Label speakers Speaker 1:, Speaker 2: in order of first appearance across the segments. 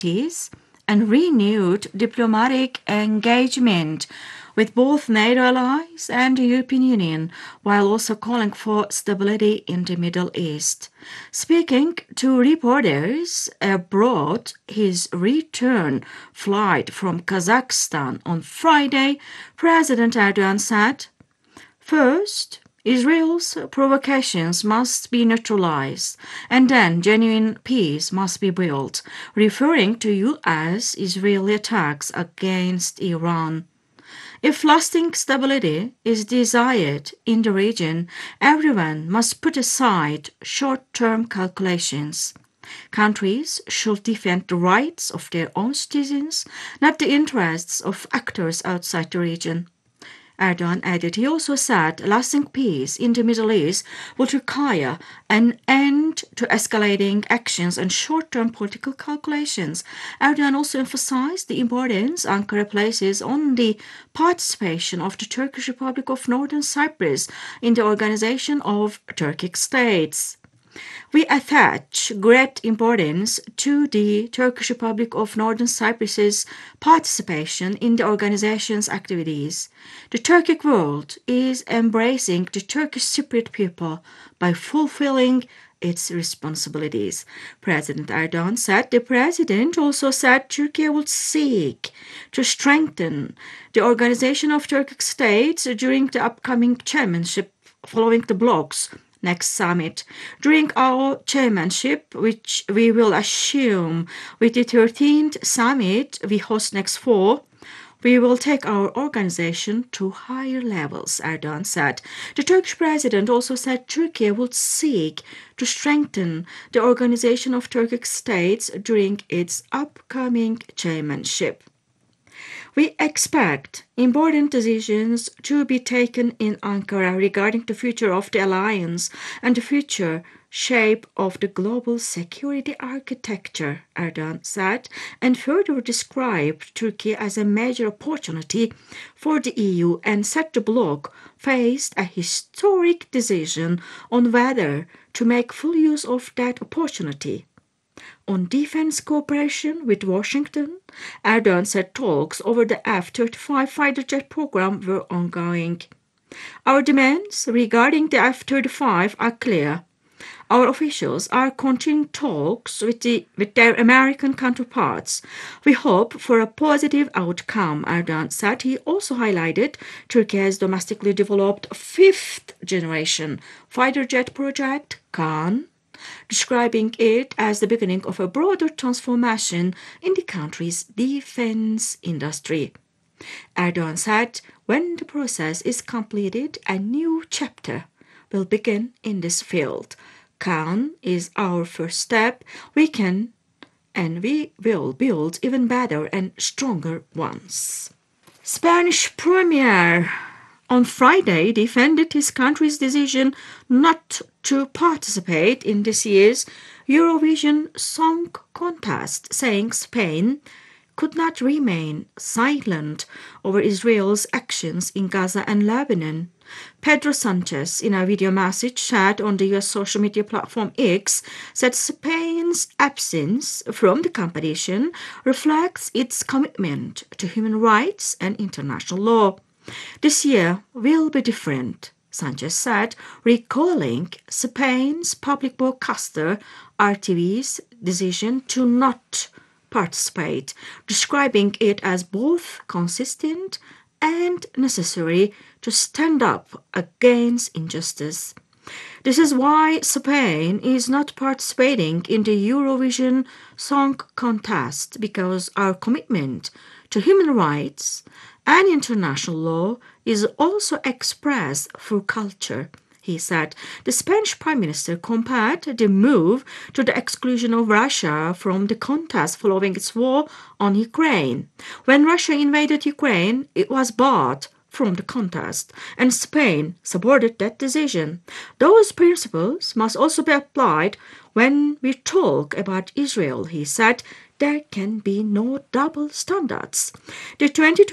Speaker 1: and renewed diplomatic engagement with both NATO allies and the European Union, while also calling for stability in the Middle East. Speaking to reporters abroad, his return flight from Kazakhstan on Friday, President Erdogan said, "First, Israel's provocations must be neutralized, and then genuine peace must be built," referring to U.S.-Israeli attacks against Iran. If lasting stability is desired in the region, everyone must put aside short-term calculations. Countries should defend the rights of their own citizens, not the interests of actors outside the region. Erdogan added he also said lasting peace in the Middle East would require an end to escalating actions and short-term political calculations. Erdogan also emphasized the importance Ankara places on the participation of the Turkish Republic of Northern Cyprus in the Organization of Turkic States. "We attach great importance to the Turkish Republic of Northern Cyprus's participation in the organization's activities. The Turkic world is embracing the Turkish Cypriot people by fulfilling its responsibilities," President Erdogan said. The president also said Turkey would seek to strengthen the Organization of Turkic States during the upcoming chairmanship following the bloc's next summit. During our chairmanship, which we will assume with the 13th summit we host next fall, we will take our organization to higher levels, Erdogan said. The Turkish president also said Turkey would seek to strengthen the Organization of Turkic States during its upcoming chairmanship. "We expect important decisions to be taken in Ankara regarding the future of the alliance and the future shape of the global security architecture," Erdogan said, and further described Turkey as a major opportunity for the EU and said the bloc faced a historic decision on whether to make full use of that opportunity. On defense cooperation with Washington, Erdogan said talks over the F-35 fighter jet program were ongoing. "Our demands regarding the F-35 are clear. Our officials are continuing talks with their American counterparts. We hope for a positive outcome," Erdogan said. He also highlighted Turkey's domestically developed fifth-generation fighter jet project, Kaan, describing it as the beginning of a broader transformation in the country's defense industry. Erdogan said when the process is completed, a new chapter will begin in this field. Kaan is our first step. We can and we will build even better and stronger ones. Spanish Premier on Friday defended his country's decision not to participate in this year's Eurovision Song Contest, saying Spain could not remain silent over Israel's actions in Gaza and Lebanon. Pedro Sanchez, in a video message shared on the US social media platform X, said Spain's absence from the competition reflects its commitment to human rights and international law. "This year will be different," Sanchez said, recalling Spain's public broadcaster RTV's decision to not participate, describing it as both consistent and necessary to stand up against injustice. "This is why Spain is not participating in the Eurovision Song Contest, because our commitment to human rights and international law is also expressed through culture," he said. The Spanish Prime Minister compared the move to the exclusion of Russia from the contest following its war on Ukraine. When Russia invaded Ukraine, it was barred from the contest, and Spain supported that decision. "Those principles must also be applied when we talk about Israel," he said. "There can be no double standards." The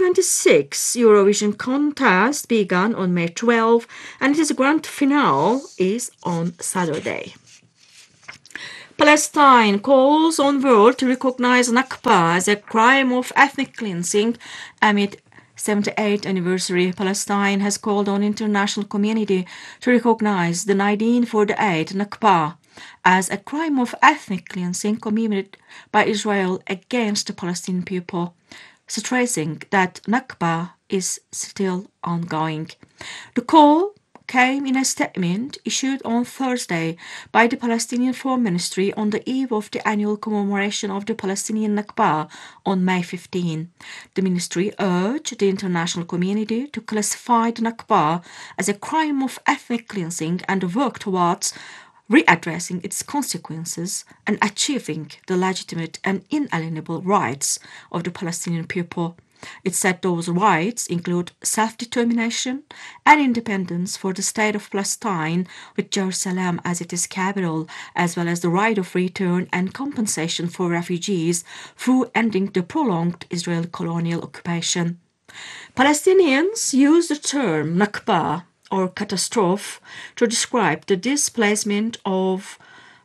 Speaker 1: 2026 Eurovision contest began on May 12 and its grand finale is on Saturday. Palestine calls on world to recognize Nakba as a crime of ethnic cleansing amid 78th anniversary. Palestine has called on international community to recognize the 1948 Nakba as a crime of ethnic cleansing committed by Israel against the Palestinian people, stressing that Nakba is still ongoing. The call came in a statement issued on Thursday by the Palestinian Foreign Ministry on the eve of the annual commemoration of the Palestinian Nakba on May 15. The ministry urged the international community to classify the Nakba as a crime of ethnic cleansing and work towards readdressing its consequences and achieving the legitimate and inalienable rights of the Palestinian people. It said those rights include self-determination and independence for the state of Palestine, with Jerusalem as its capital, as well as the right of return and compensation for refugees through ending the prolonged Israeli colonial occupation. Palestinians use the term Nakba, or catastrophe, to describe the displacement of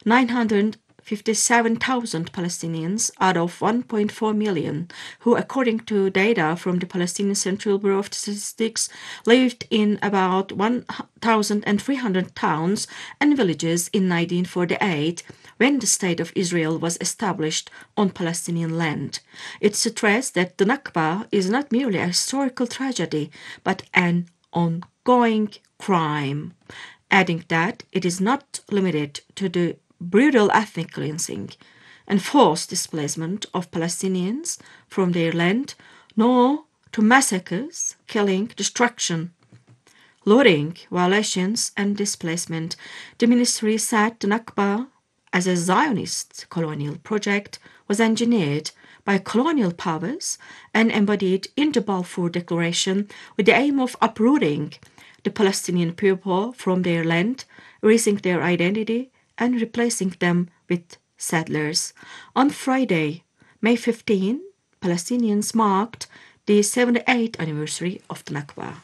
Speaker 1: 957,000 Palestinians out of 1.4 million, who, according to data from the Palestinian Central Bureau of Statistics, lived in about 1,300 towns and villages in 1948, when the State of Israel was established on Palestinian land. It stressed that the Nakba is not merely a historical tragedy, but an ongoing crime, adding that it is not limited to the brutal ethnic cleansing and forced displacement of Palestinians from their land, nor to massacres, killing, destruction, looting, violations, and displacement. The ministry said the Nakba, as a Zionist colonial project, was engineered by colonial powers and embodied in the Balfour Declaration with the aim of uprooting the Palestinian people from their land, erasing their identity, and replacing them with settlers. On Friday, May 15, Palestinians marked the 78th anniversary of the Nakba.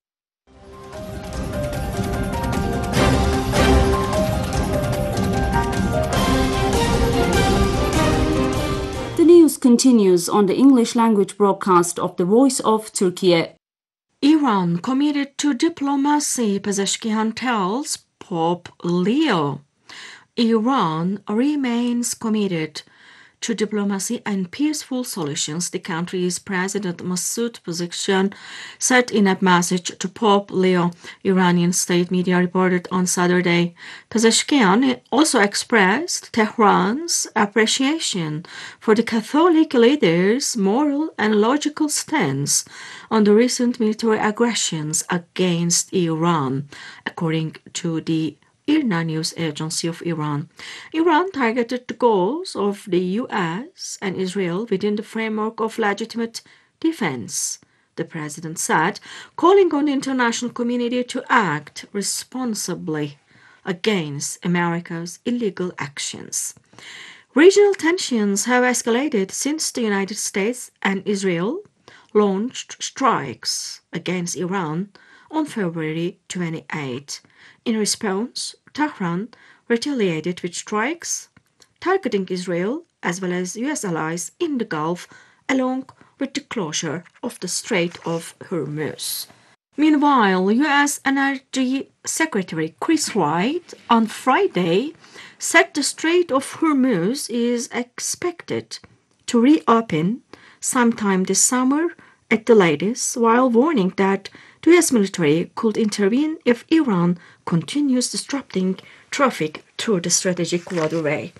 Speaker 2: The news continues on the English language broadcast of the Voice of Turkey.
Speaker 1: Iran committed to diplomacy, Pezeshkian tells Pope Leo. Iran remains committed to diplomacy and peaceful solutions, the country's President Masoud Pezeshkian said in a message to Pope Leo, Iranian state media reported on Saturday. Pezeshkian also expressed Tehran's appreciation for the Catholic leader's moral and logical stance on the recent military aggressions against Iran, according to the IRNA news agency of Iran. Iran targeted the goals of the US and Israel within the framework of legitimate defense, the president said, calling on the international community to act responsibly against America's illegal actions. Regional tensions have escalated since the United States and Israel launched strikes against Iran on February 28. In response, Tehran retaliated with strikes targeting Israel as well as US allies in the Gulf, along with the closure of the Strait of Hormuz. Meanwhile, US Energy Secretary Chris Wright on Friday said the Strait of Hormuz is expected to reopen sometime this summer at the latest, while warning that the US military could intervene if Iran continues disrupting traffic through the strategic waterway.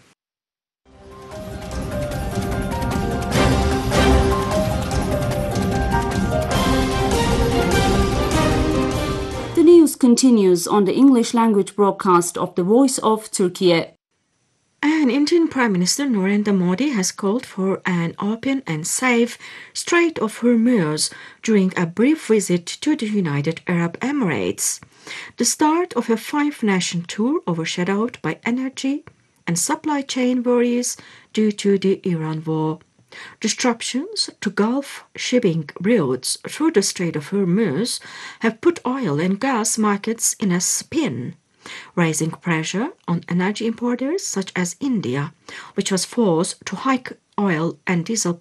Speaker 2: The news continues on the English language broadcast of the Voice of Turkey.
Speaker 1: And Indian Prime Minister Narendra Modi has called for an open and safe Strait of Hormuz during a brief visit to the United Arab Emirates, the start of a five-nation tour overshadowed by energy and supply chain worries due to the Iran war. Disruptions to Gulf shipping routes through the Strait of Hormuz have put oil and gas markets in a spin, raising pressure on energy importers such as India, which was forced to hike oil and diesel